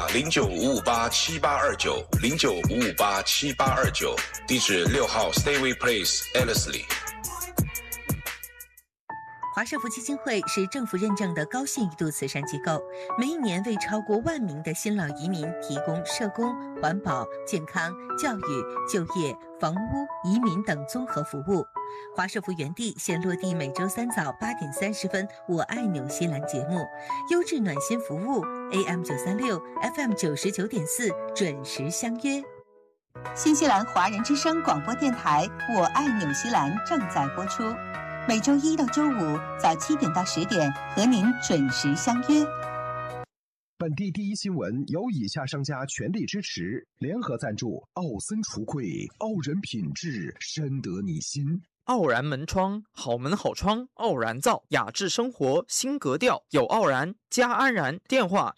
095587829095587829，地址6号 Stayway Place Ellerslie。 华社福基金会是政府认证的高信誉度慈善机构，每一年为超过1万名的新老移民提供社工、环保、健康、教育、就业、房屋、移民等综合服务。华社福园地现落地每周三早8点30分，我爱纽西兰节目，优质暖心服务 AM936 FM99.4 准时相约。 新西兰华人之声广播电台我爱纽西兰正在播出，每周一到周五早7点到10点和您准时相约。 本地第一新闻由以下商家全力支持，联合赞助：奥森橱柜，傲人品质，深得你心。 傲然门窗，好门好窗，傲然造，雅致生活新格调，有傲然加安然。电话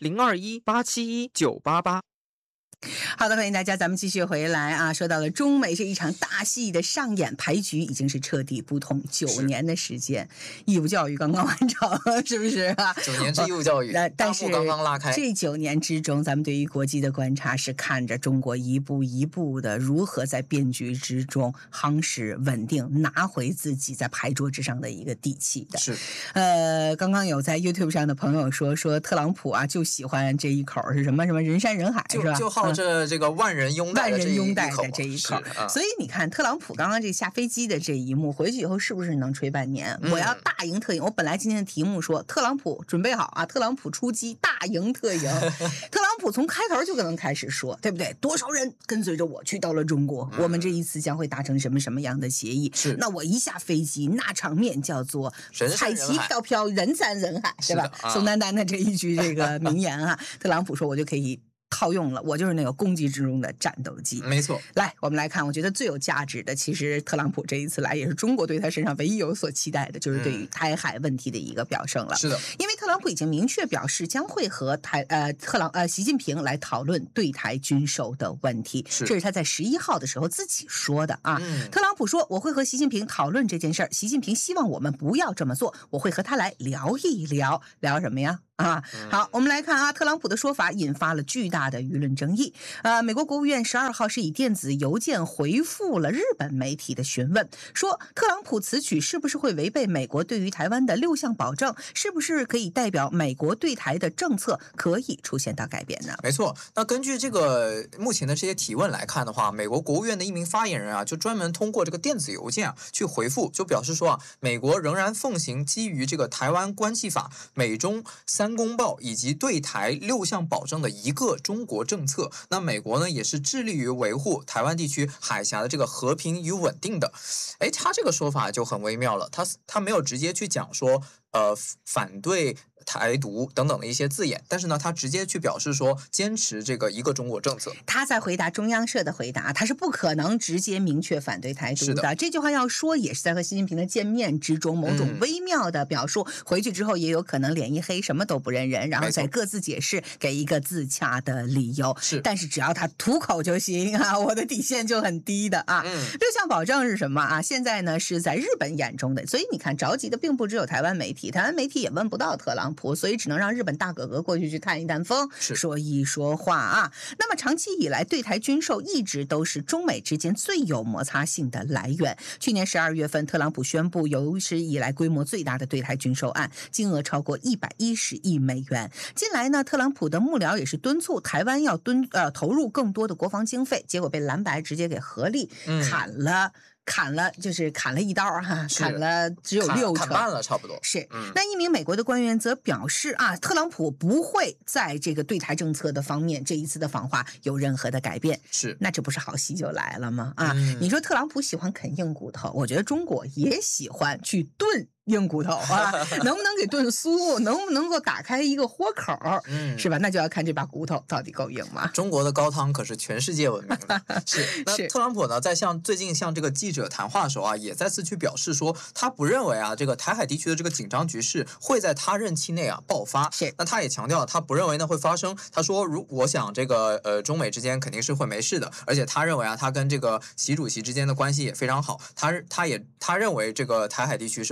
0218719888。 好的，欢迎大家，咱们继续回来啊！说到了中美这一场大戏的上演，牌局已经是彻底不同。9年的时间，义务教育刚刚完成，是不是啊 ？9年制义务教育， 但是刚刚拉开。 这9年之中，咱们对于国际的观察是看着中国一步一步的如何在变局之中夯实稳定，拿回自己在牌桌之上的一个底气的。 是， 刚刚有在 YouTube 上的朋友说特朗普啊，就喜欢这一口是什么人山人海，是吧？ 就好这个万人拥戴的这一口， 所以你看特朗普刚刚这下飞机的这一幕，回去以后是不是能吹半年？我要大赢特赢。我本来今天的题目说特朗普准备好啊，特朗普出击大赢特赢。特朗普从开头就可能开始说，对不对？多少人跟随着我去到了中国，我们这一次将会达成什么什么样的协议？ 是， 那我一下飞机，那场面叫做彩旗飘飘，人山人海，对吧？宋丹丹的这一句这个名言啊，特朗普说我就可以套用了，我就是那个攻击之中的战斗机。 没错。 来，我们来看，我觉得最有价值的，其实特朗普这一次来，也是中国对他身上唯一有所期待的，就是对于台海问题的一个表胜了。 是的， 因为特朗普已经明确表示将会和习近平来讨论对台军售的问题。这是他在11号的时候自己说的啊。特朗普说我会和习近平讨论这件事儿，习近平希望我们不要这么做，我会和他来聊一聊，聊什么呀？好，我们来看啊，特朗普的说法引发了巨大的舆论争议。美国国务院12号是以电子邮件回复了日本媒体的询问，说特朗普此举是不是会违背美国对于台湾的6项保证，是不是可以代表美国对台的政策可以出现到改变呢？ 没错，那根据这个目前的这些提问来看的话，美国国务院的一名发言人啊，就专门通过这个电子邮件啊去回复，就表示说啊，美国仍然奉行基于这个台湾关系法、美中3公报以及对台6项保证的一个中国政策。那美国呢也是致力于维护台湾地区海峡的这个和平与稳定的。他这个说法就很微妙了，他没有直接去讲说反对台独等等的一些字眼，但是呢他直接去表示说坚持这个一个中国政策。 他在回答中央社的回答，他是不可能直接明确反对台独的。这句话要说也是在和习近平的见面之中某种微妙的表述，回去之后也有可能脸一黑什么都不认人，然后再各自解释，给一个自洽的理由。但是只要他吐口就行啊，我的底线就很低的啊。6项保证是什么啊？现在呢是在日本眼中的，所以你看着急的并不只有台湾媒体，台湾媒体也问不到特朗普，所以只能让日本大哥哥过去探一探风，说一说话啊。那么长期以来，对台军售一直都是中美之间最有摩擦性的来源。去年12月份，特朗普宣布有史以来规模最大的对台军售案，金额超过110亿美元。近来呢，特朗普的幕僚也是敦促台湾要投入更多的国防经费，结果被蓝白直接给合力砍了一刀哈，砍了只有60%， 砍半了差不多。 是，那一名美国的官员则表示啊，特朗普不会在这个对台政策的方面这一次的访华有任何的改变。 是， 那这不是好戏就来了吗？啊，你说特朗普喜欢啃硬骨头，我觉得中国也喜欢去炖硬骨头啊，能不能给炖酥，能不能够打开一个豁口，是吧？那就要看这把骨头到底够硬吗？ 中国的高汤可是全世界闻名的。是，那特朗普呢，在最近向这个记者谈话的时候啊，也再次去表示说，他不认为啊，这个台海地区的这个紧张局势会在他任期内啊爆发。 是， 那他也强调，他不认为呢会发生。他说，我想这个中美之间肯定是会没事的，而且他认为啊，他跟这个习主席之间的关系也非常好。他认为这个台海地区是不会发生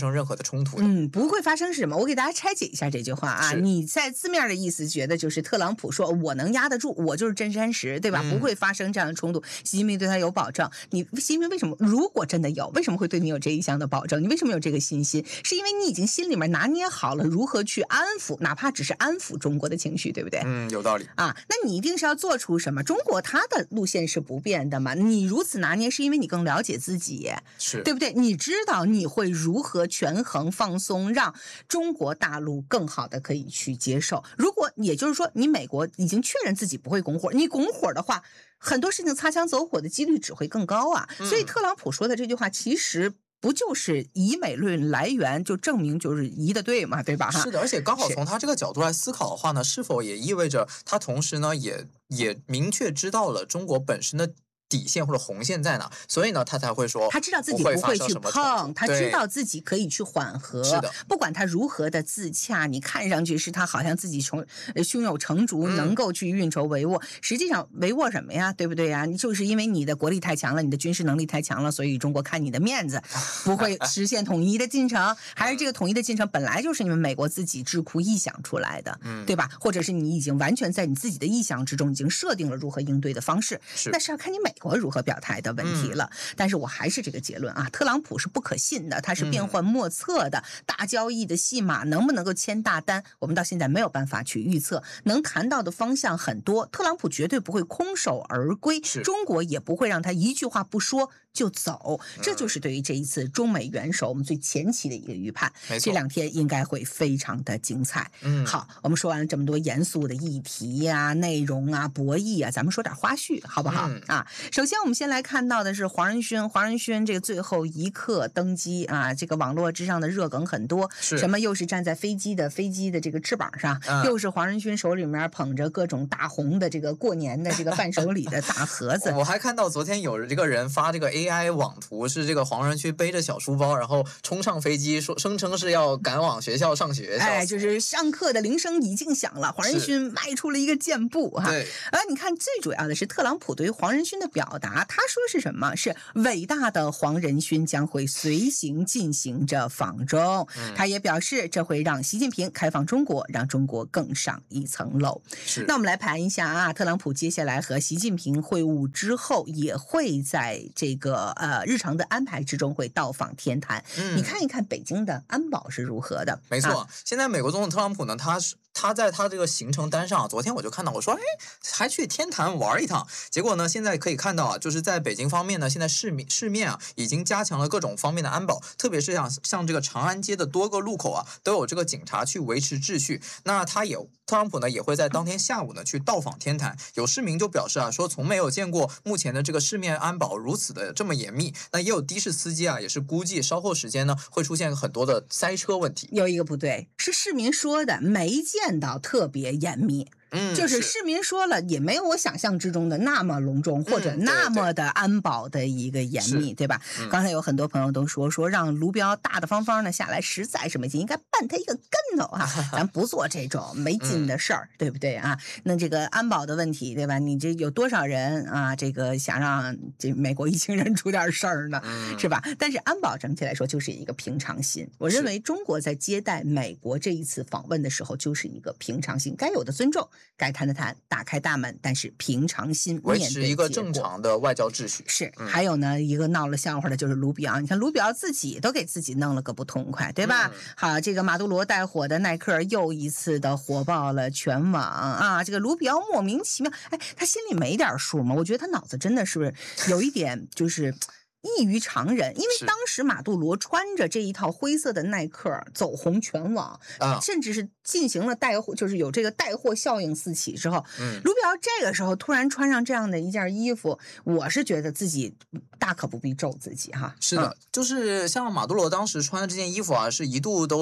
生任何的冲突的。 不会发生是什么？我给大家拆解一下这句话啊。你在字面的意思觉得就是特朗普说我能压得住，我就是真山石，对吧？不会发生这样的冲突。习近平对他有保证，习近平为什么如果真的有，为什么会对你有这一项的保证？你为什么有这个信心？是因为你已经心里面拿捏好了如何去安抚，哪怕只是安抚中国的情绪，对不对？ 有道理啊。那你一定是要做出什么？中国它的路线是不变的嘛？你如此拿捏，是因为你更了解自己， 是对不对？你知道你会如何权衡放松，让中国大陆更好的可以去接受。如果也就是说，你美国已经确认自己不会拱火，你拱火的话，很多事情擦枪走火的几率只会更高啊。所以特朗普说的这句话，其实不就是以美论来源，就证明就是疑的对嘛，对吧？ 是的，而且刚好从他这个角度来思考的话呢，是否也意味着他同时呢也明确知道了中国本身的底线或者红线在哪，所以呢，他才会说， 他知道自己不会去碰，他知道自己可以去缓和， 是的， 不管他如何的自洽，你看上去是他好像自己胸有成竹，能够去运筹帷幄，实际上帷幄什么呀，对不对呀？你就是因为你的国力太强了，你的军事能力太强了，所以中国看你的面子，不会实现统一的进程，还是这个统一的进程本来就是你们美国自己智库臆想出来的，对吧？或者是你已经完全在你自己的臆想之中已经设定了如何应对的方式，那是要看你美国如何表态的问题了。但是我还是这个结论啊，特朗普是不可信的，他是变幻莫测的，大交易的戏码能不能够签大单，我们到现在没有办法去预测，能谈到的方向很多，特朗普绝对不会空手而归，中国也不会让他一句话不说就走，这就是对于这一次中美元首我们最前期的一个预判。这2天应该会非常的精彩。好，我们说完了这么多严肃的议题呀、内容啊、博弈啊，咱们说点花絮好不好？首先我们先来看到的是黄仁勋这个最后一刻登基啊，这个网络之上的热梗很多，什么又是站在飞机的这个翅膀上，又是黄仁勋手里面捧着各种大红的这个过年的这个伴手礼的大盒子。 我还看到昨天有这个人发这个 AI 网图，是这个黄仁勋背着小书包，然后冲上飞机，声称是要赶往学校上学。 就是上课的铃声已经响了，黄仁勋迈出了一个箭步哈。你看最主要的是特朗普对于黄仁勋的表达，他说是什么？是伟大的黄仁勋将会随行进行着访中。他也表示，这会让习近平开放中国，让中国更上一层楼。那我们来盘一下啊，特朗普接下来和习近平会晤之后，也会在这个日常的安排之中会到访天坛。你看一看北京的安保是如何的？ 没错，现在美国总统特朗普呢，他在他这个行程单上，昨天我就看到，我说，还去天坛玩一趟。结果呢，现在可以看到啊，就是在北京方面呢，现在市面啊，已经加强了各种方面的安保，特别是像这个长安街的多个路口啊，都有这个警察去维持秩序。那特朗普呢，也会在当天下午呢去到访天坛。有市民就表示啊，说从没有见过目前的这个市面安保如此的这么严密。那也有的士司机啊，也是估计稍后时间呢会出现很多的塞车问题。 有一个不对，是市民说的，没见到特别严密。就是市民说了，也没有我想象之中的那么隆重，或者那么的安保的一个严密，对吧？刚才有很多朋友都说让卢标大大方方的下来，实在是没劲，应该绊他一个跟头啊！咱不做这种没劲的事儿，对不对啊？那这个安保的问题，对吧？你这有多少人啊？这个想让这美国一行人出点事儿呢，是吧？但是安保整体来说就是一个平常心。我认为中国在接待美国这一次访问的时候，就是一个平常心，该有的尊重。该谈的谈，打开大门，但是平常心维持一个正常的外交秩序。 还有呢，一个闹了笑话的就是卢比奥，你看卢比奥自己都给自己弄了个不痛快，对吧？好，这个马杜罗带火的耐克又一次的火爆了全网啊！这个卢比奥莫名其妙，他心里没点数吗？我觉得他脑子真的是不是有一点就是异于常人，因为当时马杜罗穿着这一套灰色的耐克走红全网，甚至是进行了带货，就是有这个带货效应四起之后，卢比奥这个时候突然穿上这样的一件衣服，我是觉得自己大可不必咒自己哈。 是的，就是像马杜罗当时穿的这件衣服啊，是一度都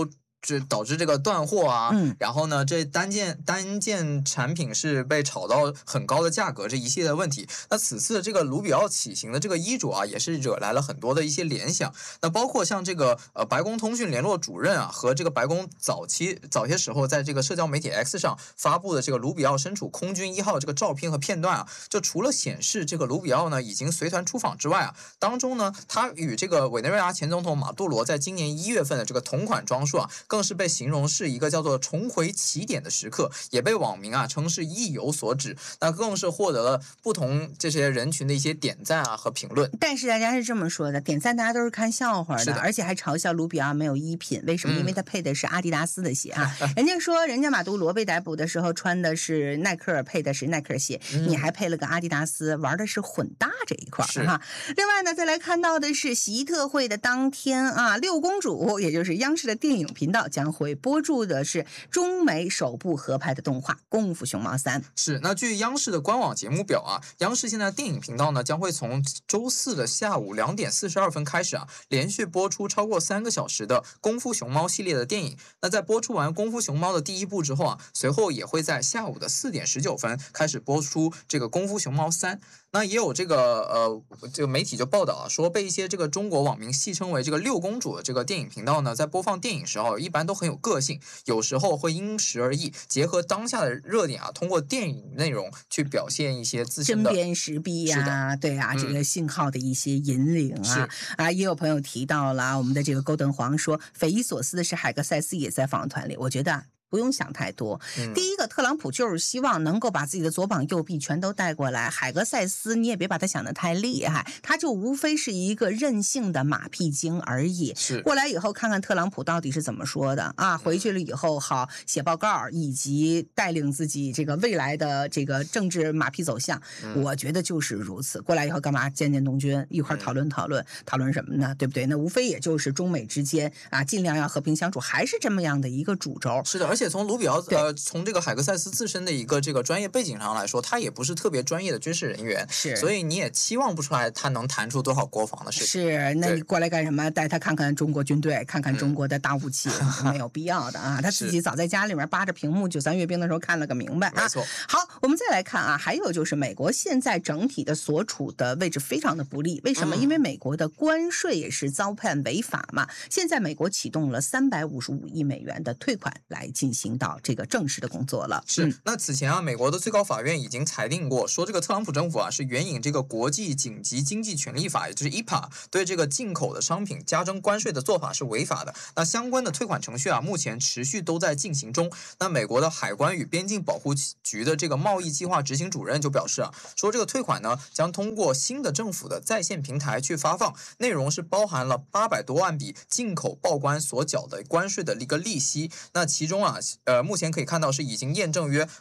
这导致这个断货啊，然后呢，这单件产品是被炒到很高的价格，这一系列问题。那此次这个卢比奥起行的这个衣着啊，也是惹来了很多的一些联想。那包括像这个白宫通讯联络主任啊，和这个白宫早些时候在这个社交媒体 X 上发布的这个卢比奥身处空军1号这个照片和片段啊，就除了显示这个卢比奥呢已经随团出访之外啊，当中呢他与这个委内瑞拉前总统马杜罗在今年1月份的这个同款装束啊，更是被形容是一个叫做重回起点的时刻，也被网民啊称是意有所指。那更是获得了不同这些人群的一些点赞啊和评论。 但是大家是这么说的，点赞大家都是看笑话的，而且还嘲笑卢比奥没有衣品。为什么？因为他配的是阿迪达斯的鞋啊。人家说人家马杜罗被逮捕的时候穿的是耐克，配的是耐克鞋，你还配了个阿迪达斯，玩的是混搭这一块哈。另外呢，再来看到的是喜特会的当天啊，六公主也就是央视的电影频道将会播出的是中美首部合拍的动画《功夫熊猫3》。 是，那据央视的官网节目表啊，央视现在电影频道呢将会从周四的下午2点42分开始啊，连续播出超过3个小时的功夫熊猫系列的电影。那在播出完功夫熊猫的第1部之后啊，随后也会在下午的4点19分开始播出这个功夫熊猫3。那也有这个媒体就报道啊，说被一些这个中国网民戏称为这个六公主的这个电影频道呢，在播放电影时候一般都很有个性，有时候会因时而异，结合当下的热点啊，通过电影内容去表现一些自身的针砭时弊呀，对啊，这个信号的一些引领啊，也有朋友提到了我们的这个勾登黄说，匪夷所思的是海格塞斯也在访团里，我觉得不用想太多。第一个，特朗普就是希望能够把自己的左膀右臂全都带过来。海格塞斯你也别把他想得太厉害，他就无非是一个任性的马屁精而已。 是过来以后看看特朗普到底是怎么说的啊？回去了以后好写报告，以及带领自己这个未来的这个政治马屁走向。我觉得就是如此。过来以后干嘛见东军，一块讨论什么呢？对不对？那无非也就是中美之间啊，尽量要和平相处，还是这么样的一个主轴。 是的，而且从卢比奥从这个海格塞斯自身的一个这个专业背景上来说，他也不是特别专业的军事人员， 是， 所以你也期望不出来他能谈出多少国防的事情。 是，那你过来干什么？带他看看中国军队，看看中国的大武器，没有必要的啊。他自己早在家里面扒着屏幕93阅兵的时候看了个明白啊。 没错。 好，我们再来看啊，还有就是美国现在整体的所处的位置非常的不利，为什么？因为美国的关税也是遭判违法嘛。现在美国启动了355亿美元的退款来进行到这个正式的工作了。 是，那此前啊，美国的最高法院已经裁定过，说这个特朗普政府啊是援引这个国际紧急经济权利法，也就是 EPA， 对这个进口的商品加征关税的做法是违法的。那相关的退款程序啊，目前持续都在进行中。那美国的海关与边境保护局的这个贸易计划执行主任就表示啊，说这个退款呢将通过新的政府的在线平台去发放，内容是包含了800多万笔进口报关所缴的关税的一个利息。那其中啊，目前可以看到是已经验证约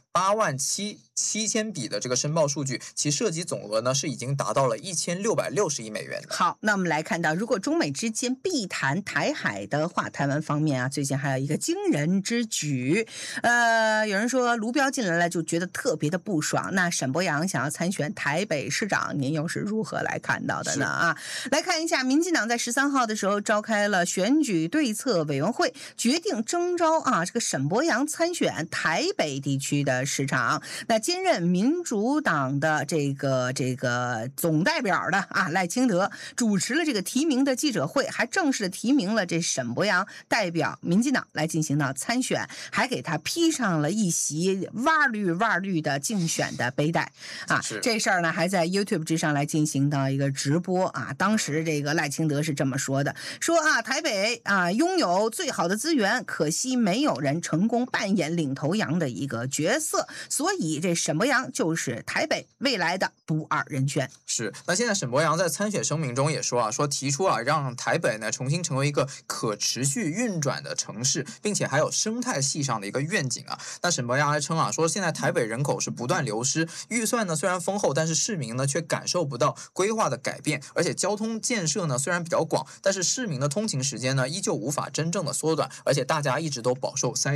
87000笔的这个申报数据，其涉及总额呢是已经达到了1660亿美元。 好，那我们来看到，如果中美之间必谈台海的话，台湾方面啊，最近还有一个惊人之举，有人说卢标进来了就觉得特别的不爽。那沈伯洋想要参选台北市长，您又是如何来看到的呢？啊，来看一下，民进党在13号的时候召开了选举对策委员会，决定征召啊这个沈伯洋参选台北地区的市长。那兼任民主党的这个总代表的啊赖清德主持了这个提名的记者会，还正式的提名了这沈伯洋代表民进党来进行到参选，还给他披上了一袭哇绿的竞选的背带啊。这事儿呢还在 YouTube 之上来进行到一个直播啊。当时这个赖清德是这么说的，说啊台北啊拥有最好的资源，可惜没有人成功扮演领头羊的一个角色，所以这沈伯洋就是台北未来的不二人选。 是，那现在沈伯洋在参选声明中也说啊，说提出啊让台北呢重新成为一个可持续运转的城市，并且还有生态系上的一个愿景啊。那沈伯洋还称啊，说现在台北人口是不断流失，预算呢虽然丰厚，但是市民呢却感受不到规划的改变，而且交通建设呢虽然比较广，但是市民的通勤时间呢依旧无法真正的缩短，而且大家一直都饱受塞车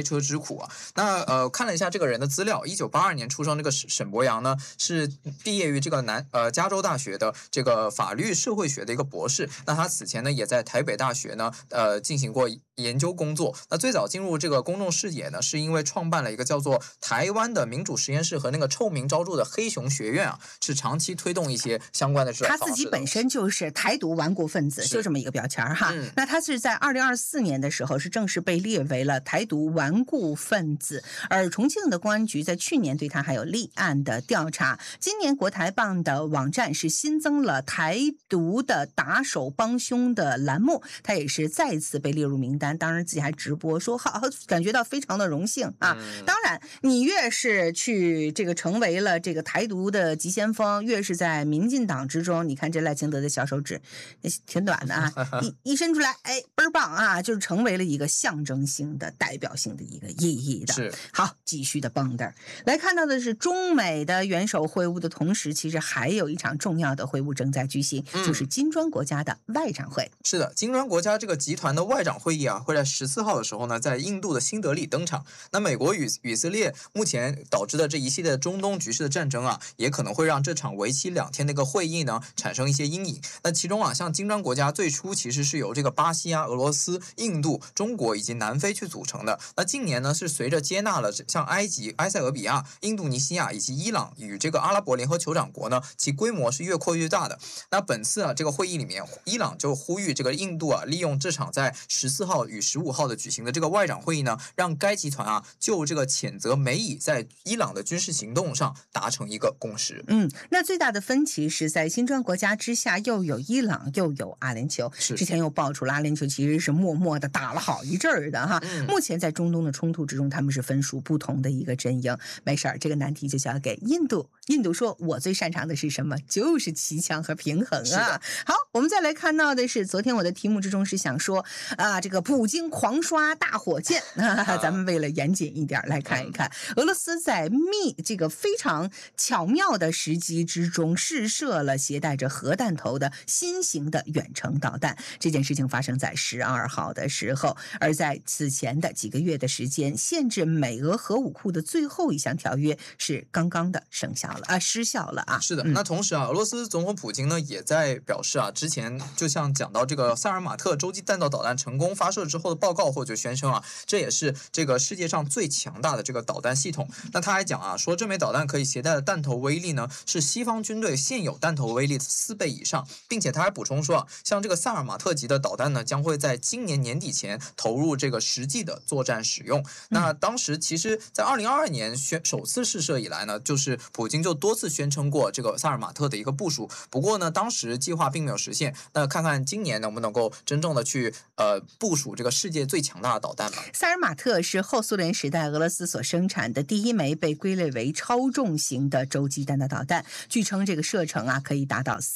车之苦啊。那看了一下这个人的资料，1982年出生这个沈伯洋呢，是毕业于这个加州大学的这个法律社会学的一个博士。那他此前呢也在台北大学呢进行过研究工作。那最早进入这个公众视野呢，是因为创办了一个叫做台湾的民主实验室和那个臭名昭著的黑熊学院啊，是长期推动一些相关的这种他自己本身就是台独顽固分子，就这么一个标签哈。那他是在2024年的时候是正式被列为了台独顽固分子，而重庆的公安局在去年对他还有立案的调查。今年国台办的网站是新增了台独的打手帮凶的栏目，他也是再次被列入名单。当然自己还直播说好，感觉到非常的荣幸啊。当然你越是去这个成为了这个台独的急先锋，越是在民进党之中，你看这赖清德的小手指挺短的啊，一伸出来，哎，倍儿棒啊，就是成为了一个象征性的代表性的一个意义的。 是好，继续的蹦跶来看到的是中美的元首会晤的同时，其实还有一场重要的会晤正在举行，就是金砖国家的外长会。 是的，金砖国家这个集团的外长会议啊，会在14号的时候呢，在印度的新德里登场。那美国与以色列目前导致的这一系列中东局势的战争啊，也可能会让这场为期2天的一个会议呢产生一些阴影。那其中啊，像金砖国家最初其实是由这个巴西啊、俄罗斯、印度、中国以及南非去组成的。那近年呢，是随着接纳了像埃及、埃塞俄比亚、印度尼西亚以及伊朗与这个阿拉伯联合酋长国呢，其规模是越扩越大的。那本次啊这个会议里面，伊朗就呼吁这个印度啊，利用这场在14号与15号的举行的这个外长会议呢，让该集团啊就这个谴责美以在伊朗的军事行动上达成一个共识。 那最大的分歧是在金砖国家之下，又有伊朗，又有阿联酋。之前又爆出了阿联酋其实是默默的打了好一阵儿的哈。目前在中东的冲突之中，他们是分属不同的一个阵营。没事儿，这个难题就交给印度。印度说：“我最擅长的是什么？就是骑墙和平衡啊。”好，我们再来看到的是，昨天我的题目之中是想说啊，这个普京狂刷大火箭咱们为了严谨一点来看一看，俄罗斯在这个非常巧妙的时机之中试射了携带着核弹头的新型的远程导弹。这件事情发生在12号的时候，而在此前的几个月的时间，限制美俄核武库的最后一项条约是刚刚的失效了啊。 是的，那同时啊，俄罗斯总统普京呢也在表示啊，之前就像讲到这个萨尔马特洲际弹道导弹成功发射之后的报告，或者宣称啊，这也是这个世界上最强大的这个导弹系统。那他还讲啊，说这枚导弹可以携带的弹头威力呢是西方军队现有弹头威力的4倍以上，并且他还补充说啊，像这个萨尔马特级的导弹呢，将会在今年年底前投入这个实际的作战使用。那当时其实，在2022年首次试射以来呢，就是普京就多次宣称过这个萨尔马特的一个部署，不过呢，当时计划并没有实现。那看看今年能不能够真正的去部署这个世界最强大的导弹吧。 萨尔马特是后苏联时代俄罗斯所生产的第一枚被归类为超重型的洲际弹道导弹，据称这个射程啊可以达到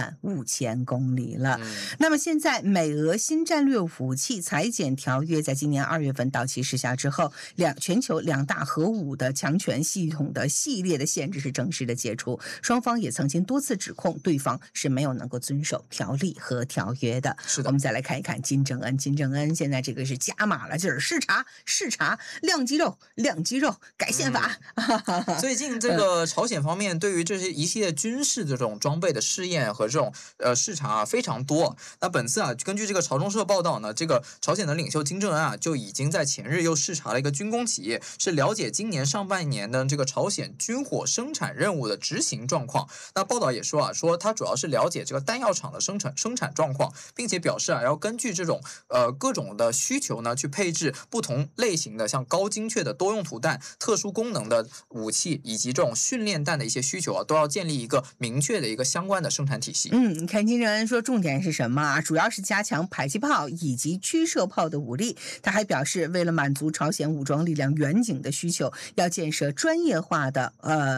35000公里了。那么现在美俄新战略武器裁减条约在今年2月份到期失效之后，全球2大核武的强权系统的系列的限制是正式的解除，双方也曾经多次指控对方是没有能够遵守条例和条约的。 是的， 我们再来看一看金正恩现在这个是加码了劲儿，视察亮肌肉改宪法。 最近这个朝鲜方面对于这些一系列军事这种装备的试验和这种视察非常多。那本次啊，根据这个朝中社报道呢，这个朝鲜的领袖金正恩啊就已经在前日又视察了一个军工企业，是了解今年上半年的这个朝鲜军火生产任务的执行状况。那报道也说啊，说他主要是了解这个弹药厂的生产状况，并且表示啊，要根据这种各种的需求呢，去配置不同类型的像高精确的多用途弹、特殊功能的武器以及这种训练弹的一些需求啊，都要建立一个明确的一个相关的生产体系。 你看金正恩说重点是什么啊？主要是加强迫击炮以及驱射炮的武力。他还表示，为了满足朝鲜武装力量远景的需求，要建设专业化的和这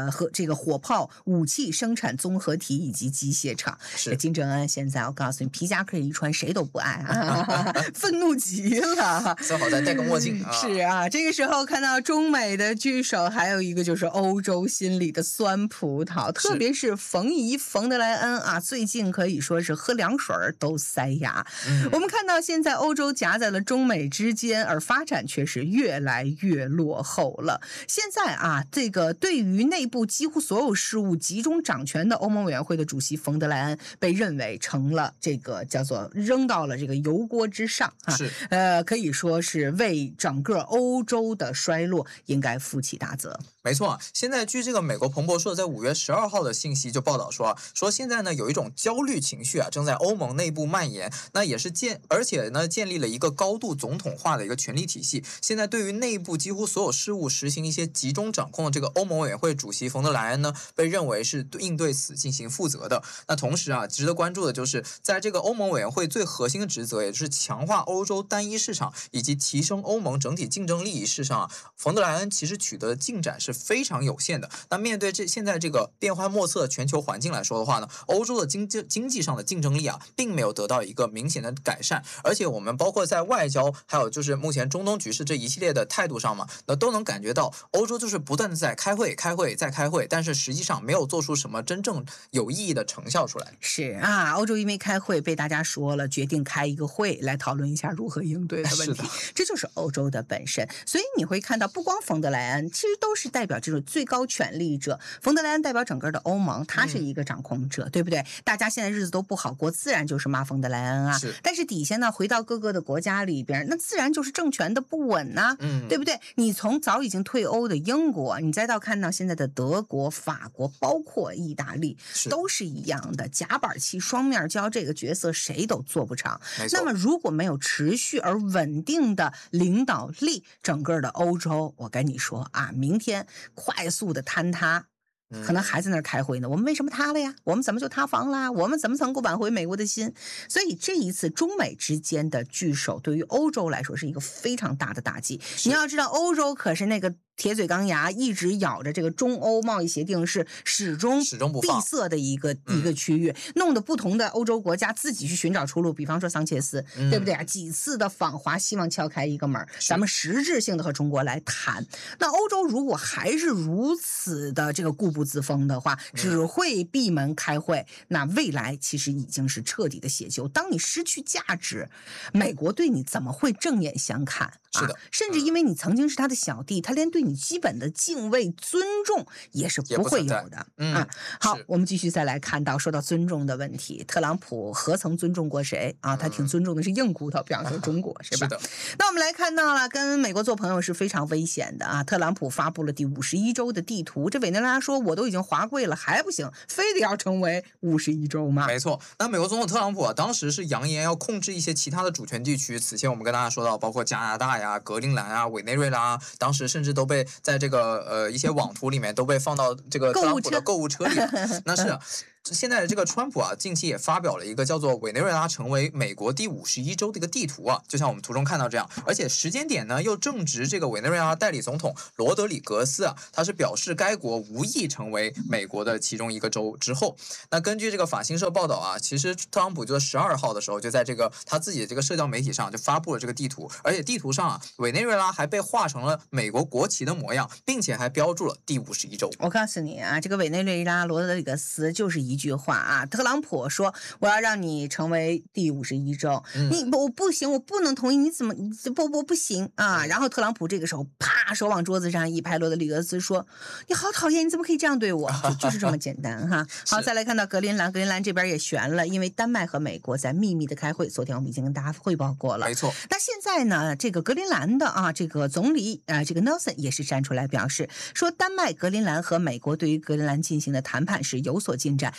个火炮、武器生产综合体以及机械厂。 是金正恩现在我告诉你，皮夹克一穿谁都不爱啊，愤怒极了。 最好再戴个墨镜啊。 是啊，这个时候看到中美的聚首，还有一个就是欧洲心里的酸葡萄，特别是冯德莱恩啊，最近可以说是喝凉水都塞牙。我们看到现在欧洲夹在了中美之间，而发展却是越来越落后了。现在啊，这个对于内部几乎所有事务集中掌权的欧盟委员会的主席冯德莱恩，被认为成了这个叫做扔到了这个油锅之上啊。 是可以说是为整个欧洲的衰落应该负起大责。 没错，现在据这个美国彭博社在5月12号的信息就报道说现在呢有一种焦虑情绪啊正在欧盟内部蔓延，那也是而且呢建立了一个高度总统化的一个权力体系。现在对于内部几乎所有事务实行一些集中掌控的这个欧盟委员会主席冯德莱恩呢，被认为是应对此进行负责的。那同时啊，值得关注的就是在这个欧盟委员会最核心的职责，也就是强化欧洲单一市场以及提升欧盟整体竞争力一事上啊，冯德莱恩其实取得的进展是非常有限的。那面对现在这个变幻莫测的全球环境来说的话呢，欧洲的经济上的竞争力啊，并没有得到一个明显的改善。而且我们包括在外交，还有就是目前中东局势这一系列的态度上嘛，那都能感觉到欧洲就是不断的在开会再开会，但是实际上没有做出什么真正有意义的成效出来。 是啊，欧洲因为开会被大家说了，决定开一个会来讨论一下如何应对的问题，这就是欧洲的本身。所以你会看到，不光冯德莱恩，其实都是代表这种最高权力者。冯德莱恩代表整个的欧盟，他是一个掌控者，对不对？大家现在日子都不好过，自然就是骂冯德莱恩啊。但是底下呢，回到各个的国家里边，那自然就是政权的不稳呐，对不对？你从早已经退欧的英国，你再到看到现在的德国、法国，包括意大利，都是一样的，夹板气双面胶这个角色谁都做不长。那么如果没有持续而稳定的领导力，整个的欧洲，我跟你说啊，明天快速的坍塌。可能还在那儿开会呢，我们为什么塌了呀？我们怎么就塌房了？我们怎么能够挽回美国的心？所以这一次中美之间的聚首，对于欧洲来说是一个非常大的打击。你要知道，欧洲可是那个铁嘴钢牙，一直咬着这个中欧贸易协定是始终闭塞的一个区域，弄得不同的欧洲国家自己去寻找出路。比方说桑切斯，对不对啊？几次的访华，希望敲开一个门，咱们实质性的和中国来谈。那欧洲如果还是如此的这个固步自封的话，只会闭门开会，那未来其实已经是彻底的血疚。当你失去价值，美国对你怎么会正眼相看？ 是的， 甚至因为你曾经是他的小弟，他连对你基本的敬畏、尊重也是不会有的。好，我们继续再来看到，说到尊重的问题，特朗普何曾尊重过谁啊？他挺尊重的是硬骨头，比方说中国，是吧？ 是的。 那我们来看到了，跟美国做朋友是非常危险的啊！特朗普发布了第51州的地图，这委内瑞拉说，我都已经滑跪了还不行，非得要成为51州吗？ 没错。那美国总统特朗普啊，当时是扬言要控制一些其他的主权地区。此前我们跟大家说到，包括加拿大呀、格陵兰啊、委内瑞拉，当时甚至都被在这个一些网图里面都被放到这个特朗普的购物车里。那是。现在这个川普啊，近期也发表了一个叫做委内瑞拉成为美国第51州的一个地图啊，就像我们图中看到这样，而且时间点呢又正值这个委内瑞拉代理总统罗德里格斯啊，他是表示该国无意成为美国的其中一个州之后。那根据这个法新社报道啊，其实特朗普就在12号的时候就在这个他自己的这个社交媒体上就发布了这个地图，而且地图上啊，委内瑞拉还被画成了美国国旗的模样，并且还标注了第51州。 我告诉你啊，这个委内瑞拉罗德里格斯就是一句话啊，特朗普说我要让你成为第51州，我不行，我不能同意，你怎么不行啊？然后特朗普这个时候啪手往桌子上一拍，罗德里格斯说你好讨厌，你怎么可以这样对我？就是这么简单哈。好，再来看到格陵兰这边也悬了，因为丹麦和美国在秘密的开会，昨天我们已经跟大家汇报过了。 没错。 那现在呢，这个格陵兰的啊，这个总理这个 Nelson 也是站出来表示说，丹麦、格陵兰和美国对于格陵兰进行的谈判是有所进展，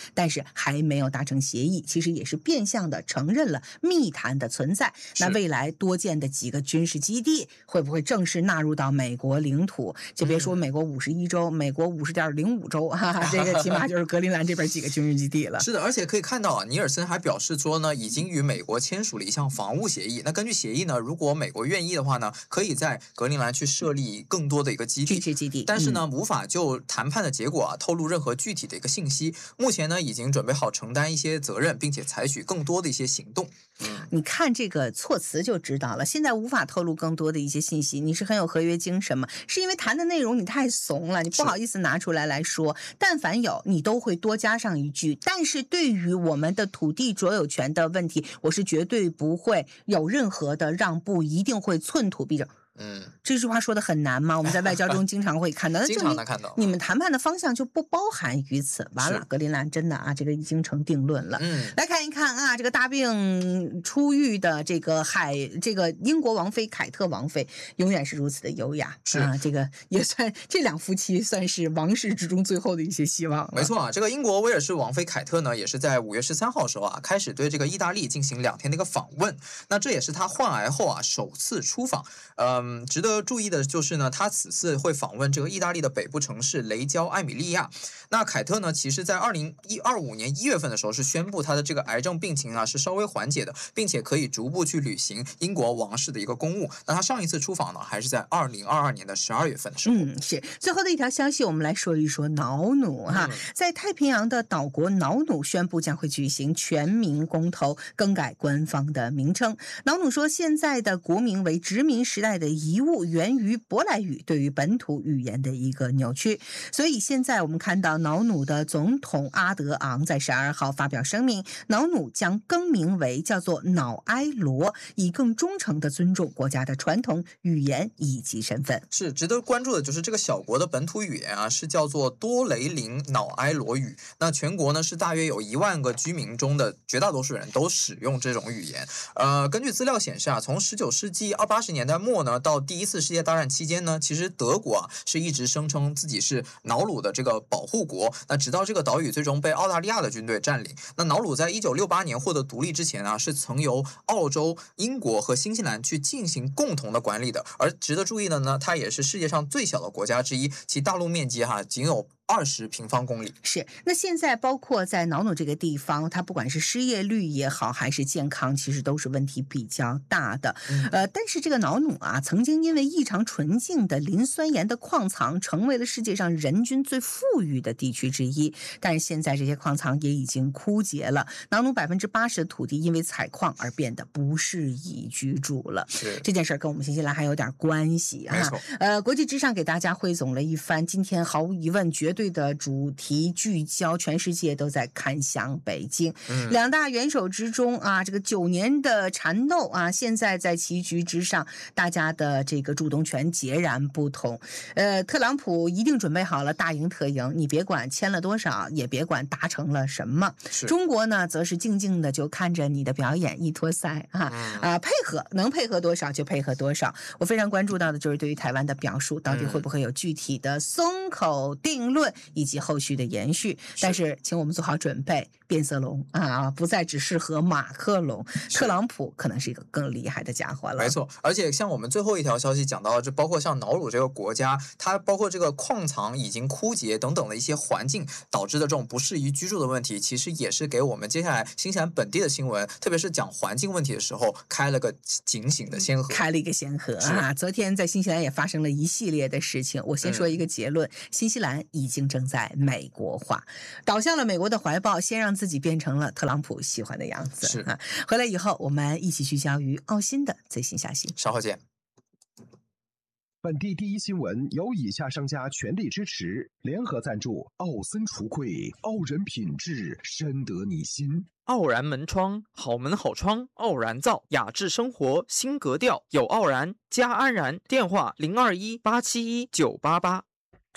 但是还没有达成协议，其实也是变相的承认了密谈的存在。那未来多建的几个军事基地会不会正式纳入到美国领土？就别说美国51州，美国50.05州这个起码就是格陵兰这边几个军事基地了。 是的，而且可以看到啊，尼尔森还表示说呢，已经与美国签署了一项防务协议。那根据协议呢，如果美国愿意的话呢，可以在格陵兰去设立更多的一个基地， 军事基地。 但是呢，无法就谈判的结果透露任何具体的一个信息。目前呢，已经准备好承担一些责任，并且采取更多的一些行动。 你看这个措辞就知道了，现在无法透露更多的一些信息，你是很有合约精神吗？是因为谈的内容你太怂了，你不好意思拿出来说。但凡有，你都会多加上一句，但是对于我们的土地所有权的问题，我是绝对不会有任何的让步，一定会寸土必争。这句话说的很难吗？我们在外交中经常会看到， 经常能看到。 你们谈判的方向就不包含于此。完了，格陵兰真的啊，这个已经成定论了。来看一看啊，这个大病初愈的这个英国王妃凯特王妃，永远是如此的优雅啊，这个也算这两夫妻算是王室之中最后的一些希望了。 没错啊，这个英国威尔士王妃凯特呢，也是在5月13号的时候啊，开始对这个意大利进行2天的一个访问。那这也是她患癌后啊首次出访。值得注意的就是呢，他此次会访问这个意大利的北部城市雷焦艾米利亚。那凯特呢，其实在2025年1月份的时候是宣布他的这个癌症病情啊是稍微缓解的，并且可以逐步去履行英国王室的一个公务。那他上一次出访呢，还是在2022年的12月份的时候。 是最后的一条消息，我们来说一说瑙鲁哈，在太平洋的岛国瑙鲁宣布将会举行全民公投，更改官方的名称。瑙鲁说，现在的国名为殖民时代的遗物，源于舶来语对于本土语言的一个扭曲。所以现在我们看到瑙鲁的总统阿德昂在12号发表声明，瑙鲁将更名为叫做瑙埃罗，以更忠诚的尊重国家的传统语言以及身份。 是值得关注的就是这个小国的本土语言啊，是叫做多雷林瑙埃罗语。那全国呢是大约有1万个居民中的绝大多数人都使用这种语言。根据资料显示啊，从19世纪80年代末呢到第1次世界大战期间呢，其实德国啊是一直声称自己是瑙鲁的这个保护国。那直到这个岛屿最终被澳大利亚的军队占领。那瑙鲁在1968年获得独立之前啊，是曾由澳洲、英国和新西兰去进行共同的管理的。而值得注意的呢，它也是世界上最小的国家之一，其大陆面积仅有20平方公里。 是，那现在包括在瑙鲁这个地方，它不管是失业率也好，还是健康，其实都是问题比较大的。但是这个瑙鲁啊，曾经因为异常纯净的磷酸盐的矿藏，成为了世界上人均最富裕的地区之一。但是现在这些矿藏也已经枯竭了，瑙鲁80%的土地因为采矿而变得不适宜居住了。这件事跟我们新西兰还有点关系啊。 没错。 国际之上给大家汇总了一番，今天毫无疑问绝对的主题聚焦，全世界都在看向北京。两大元首之中啊，这个9年的缠斗啊，现在在棋局之上，大家的这个主动权截然不同。特朗普一定准备好了大赢特赢，你别管签了多少，也别管达成了什么。中国呢，则是静静的就看着你的表演一托腮配合能配合多少就配合多少。我非常关注到的就是对于台湾的表述，到底会不会有具体的松口定论以及后续的延续。但是请我们做好准备，变色龙不再只适合马克龙，特朗普可能是一个更厉害的家伙了。 没错，而且像我们最后一条消息讲到，就包括像瑙鲁这个国家，它包括这个矿藏已经枯竭等等的一些环境导致的这种不适宜居住的问题，其实也是给我们接下来新西兰本地的新闻，特别是讲环境问题的时候，开了个警醒的先河。 开了一个先河啊！昨天在新西兰也发生了一系列的事情。我先说一个结论，新西兰已经正在美国化，倒向了美国的怀抱，先让自己变成了特朗普喜欢的样子。回来以后我们一起聚焦于澳新的最新消息。 稍后见。 本地第一新闻由以下商家全力支持，联合赞助：奥森橱柜，傲人品质，深得你心； 傲然门窗，好门好窗，傲然造，雅致生活新格调，有傲然加安然。电话021-871-988。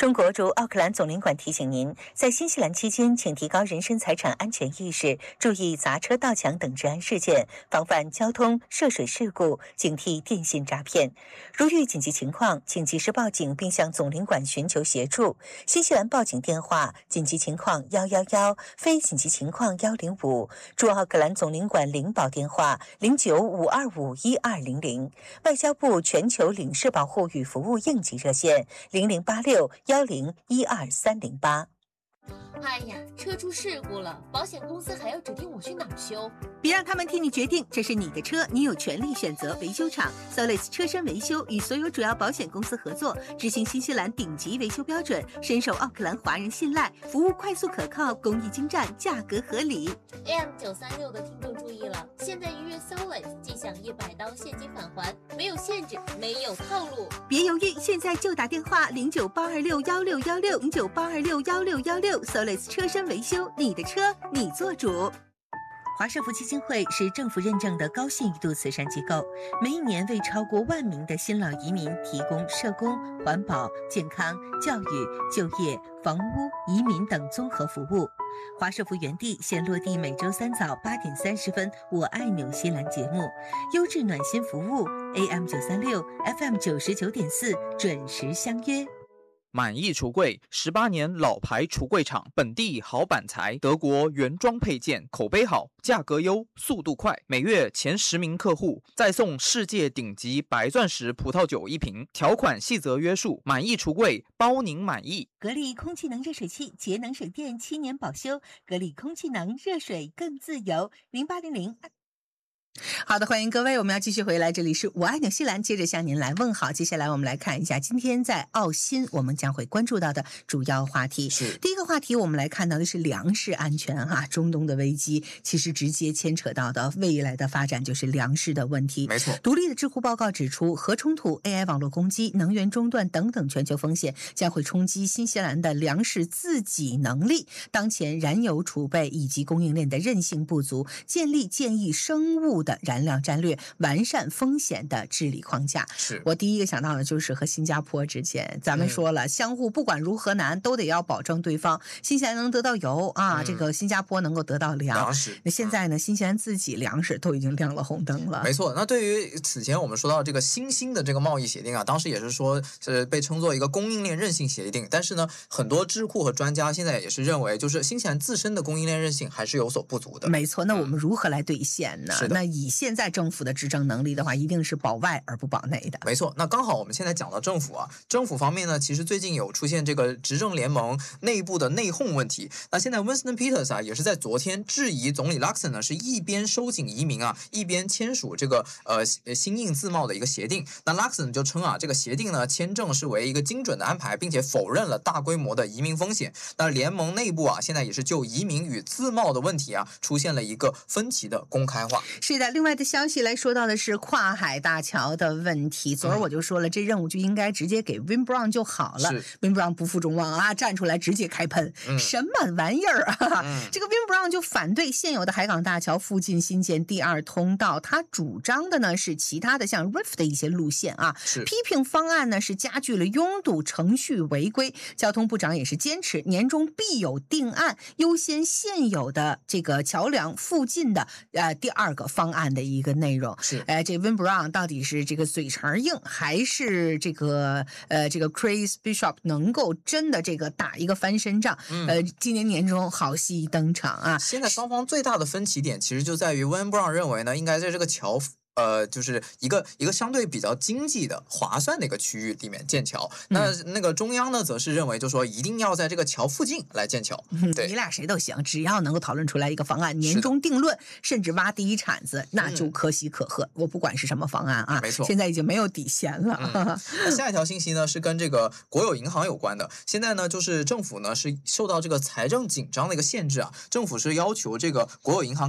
中国驻奥克兰总领馆提醒您，在新西兰期间，请提高人身财产安全意识，注意砸车、盗抢等治安事件，防范交通涉水事故，警惕电信诈骗。如遇紧急情况，请及时报警并向总领馆寻求协助。新西兰报警电话：紧急情况111，非紧急情况105。驻奥克兰总领馆领保电话0952512000。外交部全球领事保护与服务应急热线0086101238。 哎呀，车出事故了，保险公司还要指定我去哪儿修？ 别让他们替你决定，这是你的车，你有权利选择维修厂。Solis 车身维修与所有主要保险公司合作，执行新西兰顶级维修标准，深受奥克兰华人信赖，服务快速可靠，工艺精湛，价格合理。 AM936的听众注意了，现在预约 Solis 即享100刀现金返还，没有限制，没有套路。 别犹豫，现在就打电话0982616616，0982616616。Solis 车身维修，你的车你做主。华社福基金会是政府认证的高信誉度慈善机构，每一年为超过1万名的新老移民提供社工、环保、健康、教育、就业、房屋、移民等综合服务。华社福园地现落地每周3早8点30分，我爱纽西兰节目，优质暖心服务 AM936 FM99.4准时相约。 满意橱柜18年老牌橱柜厂，本地好板材，德国原装配件，口碑好，价格优，速度快，每月前10名客户再送世界顶级白钻石葡萄酒1瓶，条款细则约束。满意橱柜，包您满意。 格力空气能热水器，节能省电7年保修，格力空气能热水更自由。0800。 好的，欢迎各位，我们要继续回来，这里是我爱纽西兰，接着向您来问好。接下来我们来看一下今天在澳新我们将会关注到的主要话题。 是第一个话题，我们来看到的是粮食安全中东的危机其实直接牵扯到的未来的发展就是粮食的问题。 没错， 独立的智库报告指出，核冲突、AI 网络攻击、能源中断等等全球风险将会冲击新西兰的粮食自给能力。当前燃油储备以及供应链的韧性不足，建立建议生物的燃料战略，完善风险的治理框架。 是我第一个想到的就是和新加坡之间，咱们说了，相互不管如何难，都得要保证对方新西兰能得到油这个新加坡能够得到粮食。那现在呢，新西兰自己粮食都已经亮了红灯了。 没错，那对于此前我们说到这个新兴的这个贸易协定当时也是说是被称作一个供应链韧性协定，但是呢，很多智库和专家现在也是认为，就是新西兰自身的供应链韧性还是有所不足的。 没错，那我们如何来兑现呢？那以现在政府的执政能力的话，一定是保外而不保内的。 没错，那刚好我们现在讲到政府政府方面呢，其实最近有出现这个执政联盟内部的内讧问题。那现在 Winston Peters 也是在昨天质疑总理 Luxon 呢，是一边收紧移民一边签署这个新印自贸的一个协定。那 Luxon 就称这个协定呢签证是为一个精准的安排，并且否认了大规模的移民风险。那联盟内部现在也是就移民与自贸的问题出现了一个分歧的公开化。 是的，另外的消息来说到的是跨海大桥的问题。昨儿我就说了，这任务就应该直接给 Win Brown 就好了。Win Brown 不负众望站出来直接开喷，什么玩意儿这个 Win Brown 就反对现有的海港大桥附近新建第2通道，他主张的呢是其他的像 Reef 的一些路线批评方案呢是加剧了拥堵，程序违规。交通部长也是坚持年中必有定案，优先现有的这个桥梁附近的第2个方案的一个内容。这 Win Brown 到底是这个嘴唇硬，还是这个Chris Bishop 能够真的这个打一个翻身仗？今年年中好戏登场现在双方最大的分歧点其实就在于 Win Brown 认为呢，应该在这个桥就是一个相对比较经济的划算的一个区域里面建桥。那个中央呢，则是认为就说一定要在这个桥附近来建桥。对， 你俩谁都行，只要能够讨论出来一个方案，年终定论，甚至挖第一铲子，那就可喜可贺。我不管是什么方案没错， 现在已经没有底线了。 那下一条信息呢是跟这个国有银行有关的。现在呢，就是政府呢是受到这个财政紧张的一个限制政府是要求这个国有银行